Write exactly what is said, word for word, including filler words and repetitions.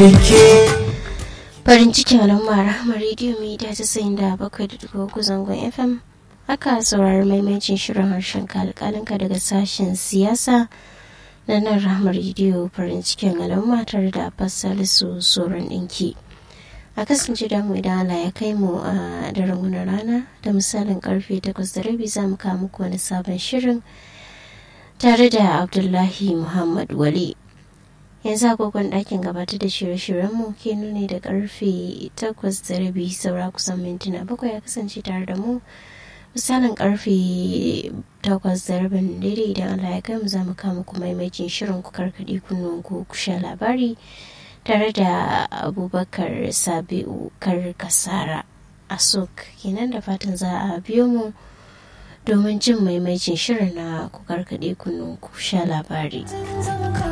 da ke. Farin cikin al'umma Rahama Radio Media ta sayin da bakwai da dubu uku zangon F M. Aka saurari maimacin shirin harshen kalkalinka daga sashen siyasa na nan Rahama Radio farin cikin al'umma tare da Salisu Soran ɗinki. A kasance da mu idan Allah ya kai mu a daren wani rana da misalin karfe takwas da rabi za mu kawo muku wani sabon shirin tare da Abdullahi Muhammad Wali. Yanzu agogon ɗakin gabatar da shirye-shiryenmu ke nuni da karfe takwas da rabi saura kusan mintuna bakwai ya kasance tare da mu misalin karfe takwas da rabin daidai idan Allah ya kai mu za mu kama kuma maimacin shirin ku karkaɗe kunnuwan ku ku sha labari tare da Abubakar Sabi'u Karkasara Asok kenan da fatan za a biyo mu domin jin maimacin shirin na ku karkaɗe kunnuwan ku sha labari.